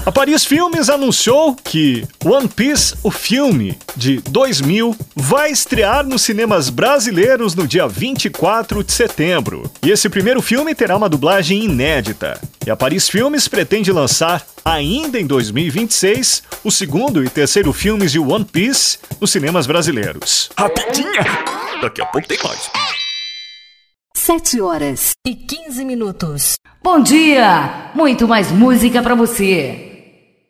A Paris Filmes anunciou que One Piece, o filme de 2000, vai estrear nos cinemas brasileiros no dia 24 de setembro. E esse primeiro filme terá uma dublagem inédita. E a Paris Filmes pretende lançar, ainda em 2026, o segundo e terceiro filmes de One Piece nos cinemas brasileiros. Rapidinha! Daqui a pouco tem mais. 7h15. Bom dia! Muito mais música pra você.